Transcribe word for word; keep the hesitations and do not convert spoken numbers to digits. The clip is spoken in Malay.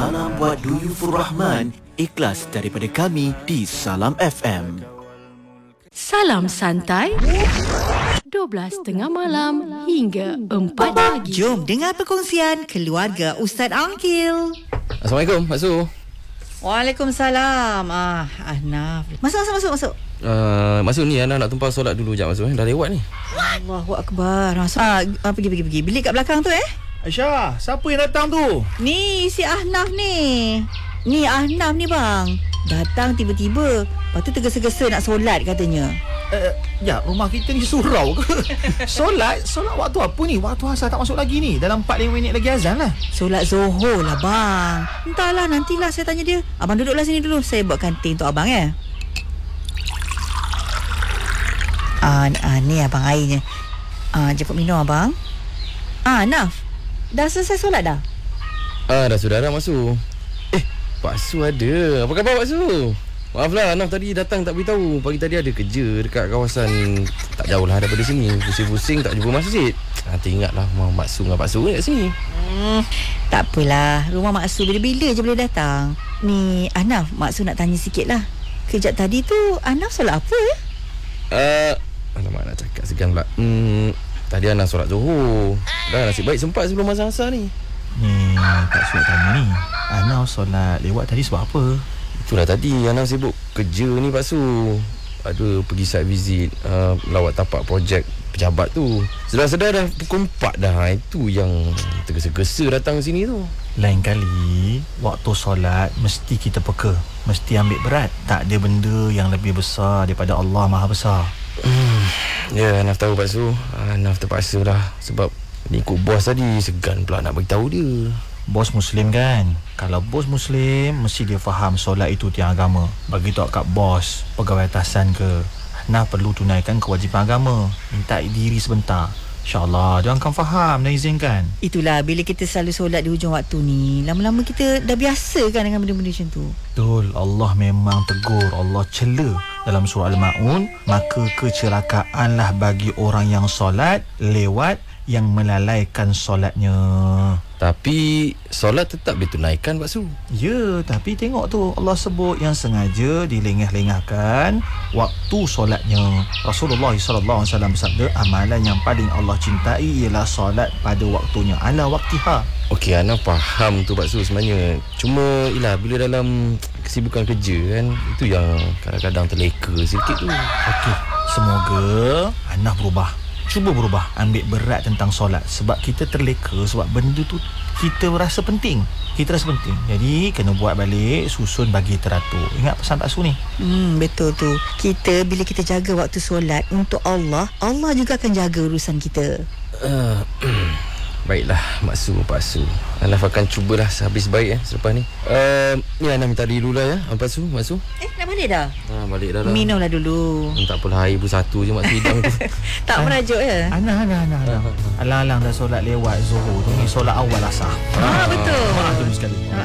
Salam buat Duyufur Rahman, ikhlas daripada kami di Salam F M. Salam santai dua belas tengah malam hingga empat pagi. Jom dengar perkongsian keluarga Ustaz Angkil. Assalamualaikum, Mak Su. Waalaikumsalam. Ah, Ahnaf. Masuk, masuk, masuk, masuk. Uh, Mak Su ni Ana nak tumpah solat dulu jap Mak Su eh. Dah lewat ni. Allahu Akbar. Masuk. Ah, ah, pergi, pergi, pergi. Bilik kat belakang tu eh. Aisyah, siapa yang datang tu? Ni si Ahnaf ni. Ni Ahnaf ni bang. Datang tiba-tiba. Lepas tu tergesa-gesa nak solat katanya. Uh, ya, rumah kita ni surau ke? Solat? Solat waktu apa ni? Waktu asar tak masuk lagi ni. Dalam empat lima minit lagi azan lah. Solat Zuhur lah bang. Entahlah, nantilah saya tanya dia. Abang duduklah sini dulu. Saya buat kantin untuk abang ya. Ah, ah ni abang airnya. Ah, jemput minum abang. Ah, Naf. Dah selesai solat dah? Ah, dah sudah dah Mak Su. Eh, Pak Su ada. Apa khabar Pak Su? Maaflah, Anaf tadi datang tak beritahu. Pagi tadi ada kerja dekat kawasan tak jauh lah daripada sini. Pusing-pusing tak jumpa masjid. Nanti ingatlah rumah Mak Su dengan Pak Su kat sini. Hmm, tak apalah. Rumah Mak Su bila-bila je boleh datang. Ni, Anaf, Mak Su nak tanya sikit lah. Kejap tadi tu, Anaf solat apa ya? Uh, alamak nak cakap segan pula. Hmm, tadi Anaf solat Zuhur. Dah nasib baik sempat sebelum masa asar ni. Ni, tak surat tanya ni. Anaf solat lewat tadi sebab apa? Itulah tadi Anaf sibuk kerja ni Pak Su. Ada pergi site visit, uh, lawat tapak projek pejabat tu. Sedar-sedar dah pukul empat dah. Itu yang tergesa-gesa datang sini tu. Lain kali, waktu solat mesti kita peka. Mesti ambil berat. Tak ada benda yang lebih besar daripada Allah Maha Besar. Hmm, ya, Anaf tahu Pak Su. Anaf terpaksa lah. Sebab ni ikut bos tadi. Segan pula nak beritahu dia. Bos Muslim kan? Kalau bos Muslim, mesti dia faham solat itu tiang agama. Bagi tahu kat bos, pegawai atasan ke, Nah perlu tunaikan kewajipan agama. Minta diri sebentar, InsyaAllah dia akan faham dan izinkan. Itulah, bila kita selalu solat di hujung waktu ni, lama-lama kita dah biasa kan dengan benda-benda macam tu. Betul, Allah memang tegur, Allah cela dalam surah Al-Ma'un. Maka kecelakaanlah bagi orang yang solat lewat yang melalaikan solatnya. Tapi solat tetap ditunaikan Pak Su. Ya, tapi tengok tu Allah sebut yang sengaja dilengah-lengahkan waktu solatnya. Rasulullah sallallahu alaihi wasallam bersabda, amalan yang paling Allah cintai ialah solat pada waktunya, ala waktiha. Okey, Ana faham tu Pak Su sebenarnya. Cuma ialah bila dalam kesibukan kerja kan, itu yang kadang-kadang terleka sikit tu. Okey, semoga Ana berubah. Cuba berubah, ambil berat tentang solat. Sebab kita terleka, sebab benda tu kita rasa penting. Kita rasa penting. Jadi kena buat balik, susun bagi teratur. Ingat pesan Pak Su ni? Hmm, betul tu. Kita bila kita jaga waktu solat untuk Allah, Allah juga akan jaga urusan kita. Uh, baiklah Mak Su, Pak Su. Anaf akan cubalah sehabis baik eh, selepas ni. Uh, ni Anaf minta diri dulu lah ya, Pak Su, Mak Su. Eh, nak balik dah? Ha, balik dah lah. Minumlah dulu. Tak apalah, air pun satu je Mak Su hidang tu. Tak merajuk ya? Ana, ana, ana, ana. Alang-alang dah solat lewat Zuhur tu. Ni solat awal asar. Ah, betul. Maaf dulu sekali.